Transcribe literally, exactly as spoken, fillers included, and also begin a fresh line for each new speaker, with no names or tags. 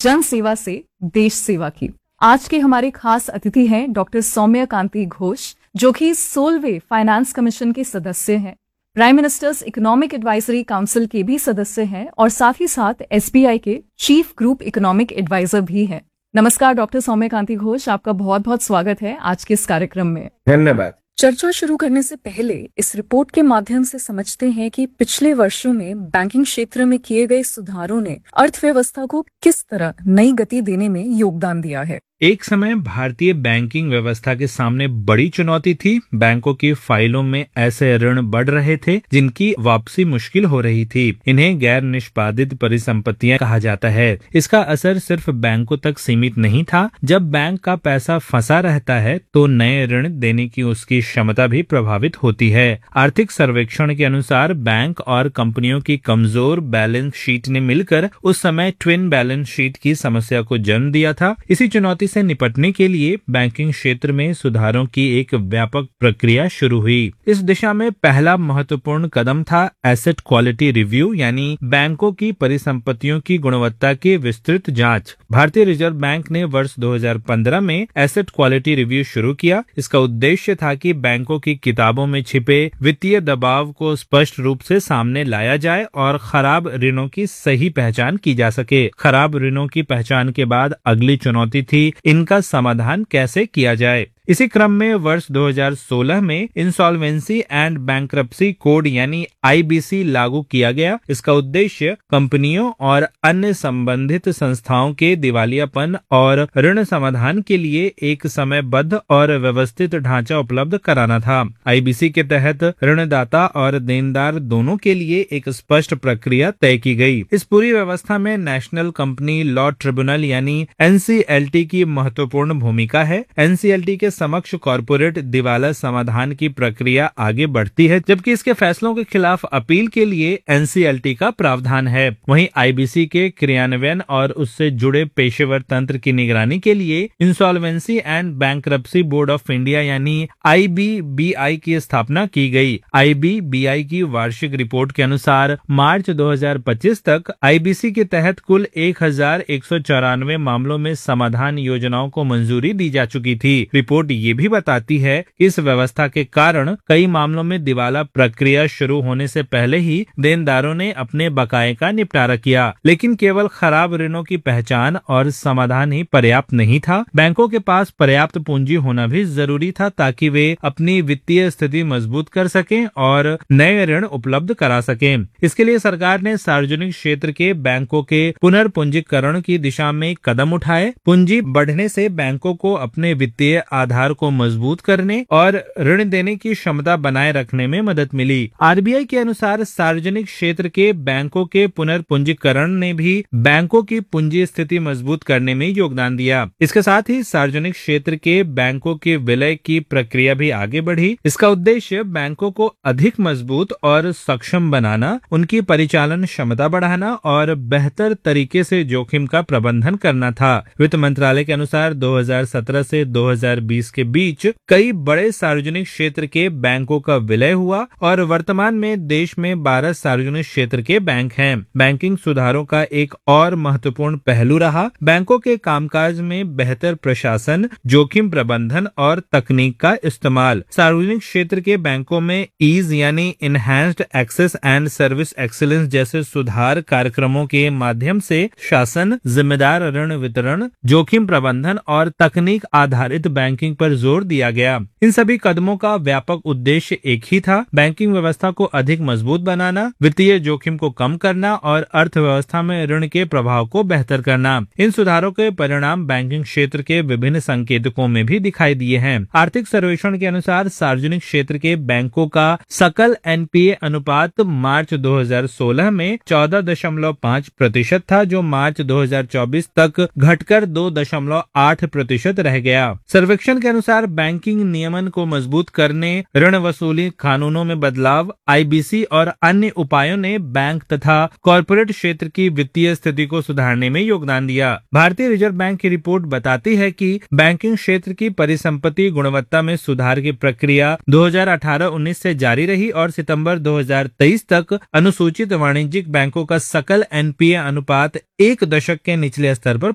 जन सेवा से देश सेवा की। आज के हमारे खास अतिथि हैं डॉक्टर सौम्या कांति घोष, जो कि सोलहवें फाइनेंस कमीशन के सदस्य हैं, prime ministers economic advisory council के भी सदस्य हैं और साथ ही साथ एसबीआई के चीफ ग्रुप इकोनॉमिक एडवाइजर भी हैं। नमस्कार डॉक्टर सौम्या कांति घोष, आपका बहुत बहुत स्वागत है आज के इस कार्यक्रम में।
धन्यवाद।
चर्चा शुरू करने से पहले इस रिपोर्ट के माध्यम से समझते हैं कि पिछले वर्षों में बैंकिंग क्षेत्र में किए गए सुधारों ने अर्थव्यवस्था को किस तरह नई गति देने में योगदान दिया है।
एक समय भारतीय बैंकिंग व्यवस्था के सामने बड़ी चुनौती थी। बैंकों की फाइलों में ऐसे ऋण बढ़ रहे थे जिनकी वापसी मुश्किल हो रही थी। इन्हें गैर निष्पादित परिसंपत्तियां कहा जाता है। इसका असर सिर्फ बैंकों तक सीमित नहीं था। जब बैंक का पैसा फंसा रहता है तो नए ऋण देने की उसकी क्षमता भी प्रभावित होती है। आर्थिक सर्वेक्षण के अनुसार बैंक और कंपनियों की कमजोर बैलेंस शीट ने मिलकर उस समय ट्विन बैलेंस शीट की समस्या को जन्म दिया था। इसी चुनौती से निपटने के लिए बैंकिंग क्षेत्र में सुधारों की एक व्यापक प्रक्रिया शुरू हुई। इस दिशा में पहला महत्वपूर्ण कदम था एसेट क्वालिटी रिव्यू, यानी बैंकों की परिसंपत्तियों की गुणवत्ता की विस्तृत जांच। भारतीय रिजर्व बैंक ने वर्ष दो हज़ार पंद्रह में एसेट क्वालिटी रिव्यू शुरू किया। इसका उद्देश्य था कि बैंकों की किताबों में छिपे वित्तीय दबाव को स्पष्ट रूप से सामने लाया जाए और खराब ऋणों की सही पहचान की जा सके। खराब ऋणों की पहचान के बाद अगली चुनौती थी इनका समाधान कैसे किया जाए। इसी क्रम में वर्ष दो हज़ार सोलह में इंसॉल्वेंसी एंड बैंक्रप्सी कोड यानी आईबीसी लागू किया गया। इसका उद्देश्य कंपनियों और अन्य संबंधित संस्थाओं के दिवालियापन और ऋण समाधान के लिए एक समयबद्ध और व्यवस्थित ढांचा उपलब्ध कराना था। आईबीसी के तहत ऋणदाता और देनदार दोनों के लिए एक स्पष्ट प्रक्रिया तय की गई। इस पूरी व्यवस्था में नेशनल कंपनी लॉ ट्रिब्यूनल यानी एनसीएलटी की महत्वपूर्ण भूमिका है। एनसीएलटी के समक्ष कॉर्पोरेट दिवाला समाधान की प्रक्रिया आगे बढ़ती है, जबकि इसके फैसलों के खिलाफ अपील के लिए एनसीएलटी का प्रावधान है। वहीं आईबीसी के क्रियान्वयन और उससे जुड़े पेशेवर तंत्र की निगरानी के लिए insolvency and bankruptcy board of India यानी आईबीबीआई की स्थापना की गई। आईबीबीआई की वार्षिक रिपोर्ट के अनुसार मार्च दो हज़ार पच्चीस तक आईबीसी के तहत कुल एक हजार एक सौ चौरानवे मामलों में समाधान योजनाओं को मंजूरी दी जा चुकी थी। रिपोर्ट ये भी बताती है कि इस व्यवस्था के कारण कई मामलों में दिवाला प्रक्रिया शुरू होने से पहले ही देनदारों ने अपने बकाये का निपटारा किया। लेकिन केवल खराब ऋणों की पहचान और समाधान ही पर्याप्त नहीं था। बैंकों के पास पर्याप्त पूंजी होना भी जरूरी था ताकि वे अपनी वित्तीय स्थिति मजबूत कर सकें और नए ऋण उपलब्ध करा सकें। इसके लिए सरकार ने सार्वजनिक क्षेत्र के बैंकों के पुनर्पूंजीकरण की दिशा में कदम उठाए। पूंजी बढ़ने से बैंकों को अपने वित्तीय आधार को मजबूत करने और ऋण देने की क्षमता बनाए रखने में मदद मिली। आरबीआई के अनुसार सार्वजनिक क्षेत्र के बैंकों के पुनर्पूंजीकरण ने भी बैंकों की पूंजी स्थिति मजबूत करने में योगदान दिया। इसके साथ ही सार्वजनिक क्षेत्र के बैंकों के विलय की प्रक्रिया भी आगे बढ़ी। इसका उद्देश्य बैंकों को अधिक मजबूत और सक्षम बनाना, उनकी परिचालन क्षमता बढ़ाना और बेहतर तरीके से जोखिम का प्रबंधन करना था। वित्त मंत्रालय के अनुसार दो हज़ार सत्रह से दो हज़ार बीस के बीच कई बड़े सार्वजनिक क्षेत्र के बैंकों का विलय हुआ और वर्तमान में देश में बारह सार्वजनिक क्षेत्र के बैंक हैं। बैंकिंग सुधारों का एक और महत्वपूर्ण पहलू रहा बैंकों के कामकाज में बेहतर प्रशासन, जोखिम प्रबंधन और तकनीक का इस्तेमाल। सार्वजनिक क्षेत्र के बैंकों में ईज यानी enhanced access and service excellence जैसे सुधार कार्यक्रमों के माध्यम से शासन, जिम्मेदार ऋण वितरण, जोखिम प्रबंधन और तकनीक आधारित बैंकिंग पर जोर दिया गया। इन सभी कदमों का व्यापक उद्देश्य एक ही था, बैंकिंग व्यवस्था को अधिक मजबूत बनाना, वित्तीय जोखिम को कम करना और अर्थव्यवस्था में ऋण के प्रभाव को बेहतर करना। इन सुधारों के परिणाम बैंकिंग क्षेत्र के विभिन्न संकेतकों में भी दिखाई दिए हैं। आर्थिक सर्वेक्षण के अनुसार सार्वजनिक क्षेत्र के बैंकों का सकल एनपीए अनुपात मार्च दो हज़ार सोलह में चौदह दशमलव पाँच प्रतिशत था, जो मार्च दो हज़ार चौबीस तक घटकर दो दशमलव आठ प्रतिशत रह गया। सर्वेक्षण के अनुसार बैंकिंग नियमन को मजबूत करने, ऋण वसूली कानूनों में बदलाव, आईबीसी और अन्य उपायों ने बैंक तथा कॉर्पोरेट क्षेत्र की वित्तीय स्थिति को सुधारने में योगदान दिया। भारतीय रिजर्व बैंक की रिपोर्ट बताती है कि बैंकिंग क्षेत्र की परिसंपत्ति गुणवत्ता में सुधार की प्रक्रिया दो हज़ार अठारह उन्नीस से जारी रही और सितंबर दो हज़ार तेईस तक अनुसूचित वाणिज्यिक बैंकों का सकल एनपीए अनुपात एक दशक के निचले स्तर पर